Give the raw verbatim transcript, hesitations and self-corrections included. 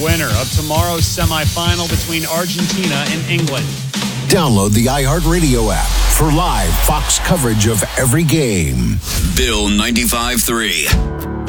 Winner of tomorrow's semifinal between Argentina and England. Download the iHeartRadio app for live Fox coverage of every game. Bill ninety-five point three.